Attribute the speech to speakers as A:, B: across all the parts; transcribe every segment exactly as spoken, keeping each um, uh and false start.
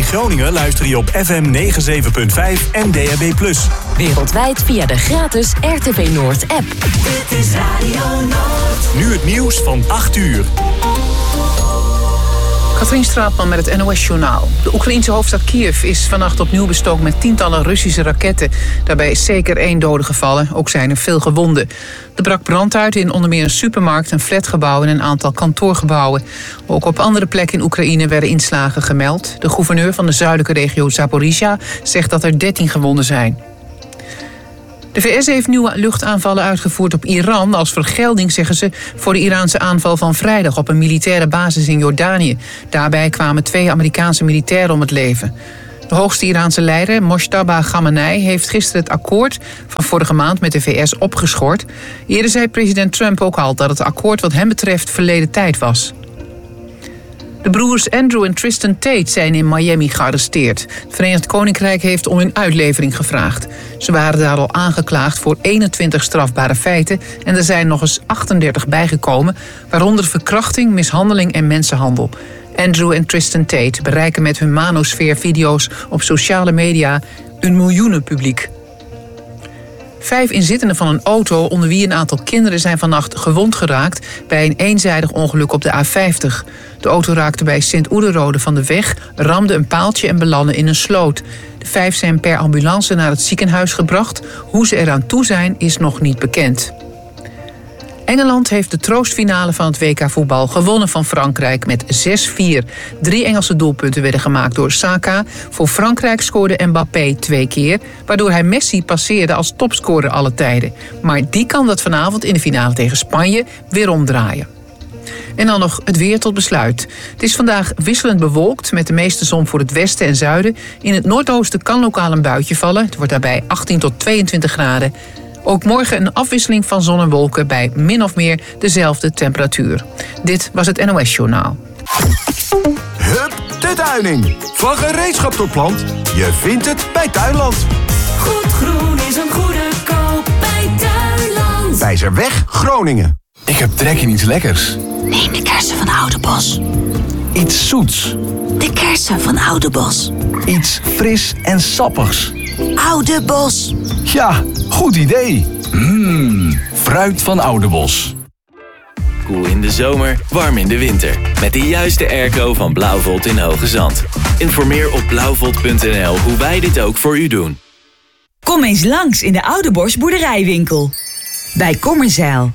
A: Groningen luister je op F M negenenzeventig punt vijf en D A B plus.
B: Wereldwijd via de gratis R T V Noord app.
C: Dit is Radio Noord.
A: Nu het nieuws van acht uur.
D: Katrien Straatman met het N O S-journaal. De Oekraïense hoofdstad Kiev is vannacht opnieuw bestookt met tientallen Russische raketten. Daarbij is zeker één dode gevallen, ook zijn er veel gewonden. Er brak brand uit in onder meer een supermarkt, een flatgebouw en een aantal kantoorgebouwen. Ook op andere plekken in Oekraïne werden inslagen gemeld. De gouverneur van de zuidelijke regio Zaporizhia zegt dat er dertien gewonden zijn. De V S heeft nieuwe luchtaanvallen uitgevoerd op Iran als vergelding, zeggen ze, voor de Iraanse aanval van vrijdag op een militaire basis in Jordanië. Daarbij kwamen twee Amerikaanse militairen om het leven. De hoogste Iraanse leider, Mojtaba Khamenei, heeft gisteren het akkoord van vorige maand met de V S opgeschort. Eerder zei president Trump ook al dat het akkoord wat hem betreft verleden tijd was. De broers Andrew en Tristan Tate zijn in Miami gearresteerd. Het Verenigd Koninkrijk heeft om hun uitlevering gevraagd. Ze waren daar al aangeklaagd voor eenentwintig strafbare feiten en er zijn nog eens achtendertig bijgekomen, waaronder verkrachting, mishandeling en mensenhandel. Andrew en Tristan Tate bereiken met hun Manosphere-video's op sociale media een miljoenenpubliek. Vijf inzittenden van een auto, onder wie een aantal kinderen, zijn vannacht gewond geraakt bij een eenzijdig ongeluk op de A vijftig. De auto raakte bij Sint-Oederode van de weg, ramde een paaltje en belandde in een sloot. De vijf zijn per ambulance naar het ziekenhuis gebracht. Hoe ze eraan toe zijn, is nog niet bekend. Engeland heeft de troostfinale van het W K voetbal gewonnen van Frankrijk met zes vier. Drie Engelse doelpunten werden gemaakt door Saka. Voor Frankrijk scoorde Mbappé twee keer, waardoor hij Messi passeerde als topscorer alle tijden. Maar die kan dat vanavond in de finale tegen Spanje weer omdraaien. En dan nog het weer tot besluit. Het is vandaag wisselend bewolkt met de meeste zon voor het westen en zuiden. In het noordoosten kan lokaal een buitje vallen. Het wordt daarbij achttien tot tweeëntwintig graden. Ook morgen een afwisseling van zon en wolken bij min of meer dezelfde temperatuur. Dit was het N O S-journaal.
E: Hup, de Tuining. Van gereedschap tot plant. Je vindt het bij Tuinland.
C: Goed groen is een goede koop bij Tuinland.
E: Wijzerweg, Groningen.
F: Ik heb trek in iets lekkers.
G: Neem de kersen van Oudebos.
F: Iets zoets.
G: De kersen van Oudebos.
F: Iets fris en sappigs.
G: Oudebos.
F: Ja, goed idee. Mmm, fruit van Oudebos.
H: Koel in de zomer, warm in de winter. Met de juiste airco van Blauwvolt in Hoge Zand. Informeer op blauwvolt punt n l hoe wij dit ook voor u doen.
I: Kom eens langs in de Oudebos boerderijwinkel. Bij Kommerzeil.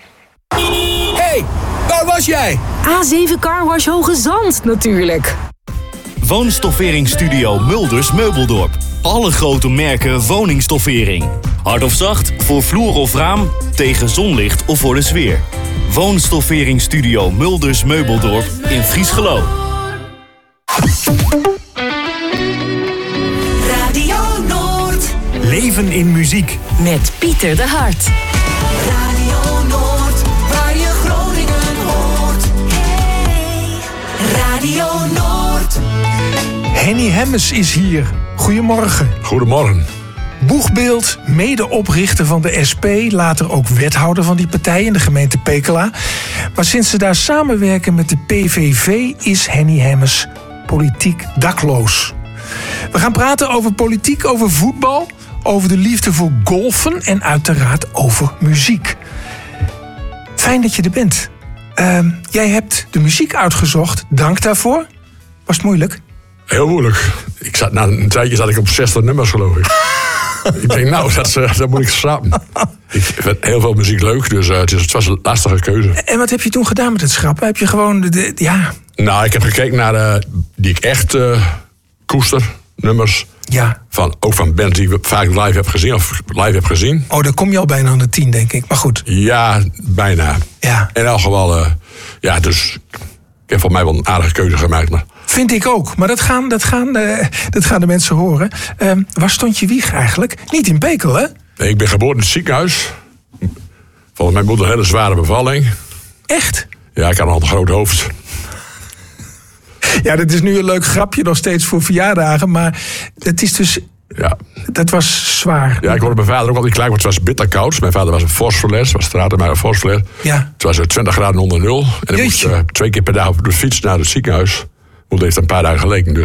J: Hey, waar was jij?
K: A zeven Carwash Hoge Zand, natuurlijk.
A: Woonstofferingsstudio Mulders Meubeldorp. Alle grote merken woningstoffering. Hard of zacht, voor vloer of raam, tegen zonlicht of voor de sfeer. Woonstofferingsstudio Mulders Meubeldorp in Friesgeloo.
C: Radio Noord.
A: Leven in muziek.
B: Met Pieter de Hart.
C: Radio Noord, waar je Groningen hoort. Hey. Radio Noord.
L: Henny Hemmes is hier. Goedemorgen.
M: Goedemorgen.
L: Boegbeeld, medeoprichter van de S P, later ook wethouder van die partij in de gemeente Pekela. Maar sinds ze daar samenwerken met de P V V is Henny Hemmes politiek dakloos. We gaan praten over politiek, over voetbal, over de liefde voor golfen en uiteraard over muziek. Fijn dat je er bent. Uh, jij hebt de muziek uitgezocht, dank daarvoor. Was het moeilijk?
M: Heel moeilijk. Ik zat, na een tijdje zat ik op zestig nummers, geloof ik. Ik denk, nou, dat, dat moet ik schrappen. Ik vind heel veel muziek leuk, dus uh, het, is, het was een lastige keuze.
L: En wat heb je toen gedaan met het schrappen? Heb je gewoon, de, de, ja...
M: Nou, ik heb gekeken naar uh, die ik echt uh, koester, nummers.
L: Ja.
M: Van, ook van bands die ik vaak live heb gezien, of live heb gezien.
L: Oh, dan kom je al bijna aan de tien, denk ik. Maar goed.
M: Ja, bijna.
L: Ja.
M: In elk geval, uh, ja, dus... Ik heb voor mij wel een aardige keuze gemaakt, maar...
L: Vind ik ook, maar dat gaan, dat gaan, uh, dat gaan de mensen horen. Uh, waar stond je wieg eigenlijk? Niet in Pekel, hè?
M: Nee, ik ben geboren in het ziekenhuis. Volgens mijn moeder een hele zware bevalling.
L: Echt?
M: Ja, ik had al een groot hoofd.
L: Ja, dat is nu een leuk grapje nog steeds voor verjaardagen, maar het is dus...
M: Ja.
L: Dat was zwaar.
M: Ja, ik hoorde mijn vader ook altijd klaar, want het was bitterkoud. Mijn vader was een fosforles, was straten, maar een fosforles.
L: Ja.
M: Het was twintig graden onder nul. En ik moest uh, twee keer per dag op de fiets naar het ziekenhuis. Moeder heeft een paar dagen gelegen, dus uh,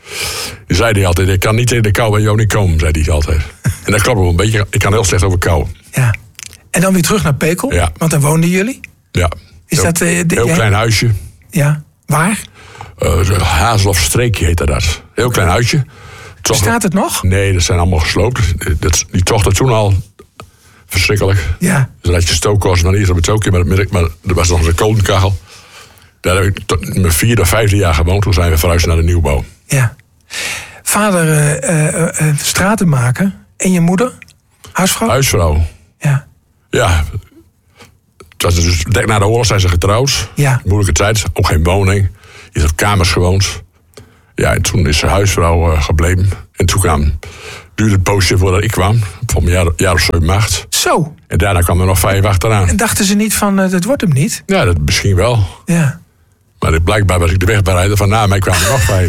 M: Die zei hij altijd, ik kan niet tegen de kou bij jou niet komen, zei hij altijd. En dat klopt wel een beetje, ik kan heel slecht over kou.
L: Ja. En dan weer terug naar Pekel,
M: ja.
L: Want daar woonden jullie?
M: Ja.
L: Is
M: heel,
L: dat, uh, de,
M: heel
L: jij...
M: klein huisje.
L: Ja, waar?
M: Uh, Hazelhofstreekje heette dat. Heel klein huisje.
L: Bestaat het nog?
M: Nee, dat zijn allemaal gesloopt. Dat, die tochten toen al verschrikkelijk.
L: Ja.
M: Dus dat je stookkosten dan eerst op het stookje, maar, maar er was nog een kolenkachel. Daar heb ik tot mijn vierde of vijfde jaar gewoond. Toen zijn we verhuisd naar de nieuwbouw.
L: Ja. Vader uh, uh, uh, stratenmaker en je moeder? Huisvrouw?
M: Huisvrouw.
L: Ja.
M: Ja. Dus direct na de oorlog zijn ze getrouwd.
L: Ja.
M: Moeilijke tijd, ook geen woning. Je is op kamers gewoond. Ja, en toen is ze huisvrouw uh, gebleven. En toen kwam, duurde het poosje voordat ik kwam. Voor een jaar, jaar of zeven, acht.
L: Zo.
M: En daarna kwam er nog vijf achteraan.
L: En dachten ze niet van, uh, dat wordt hem niet?
M: Ja, dat misschien wel.
L: Ja.
M: Maar blijkbaar was ik de wegbereider van na mij kwamen er nog vijf.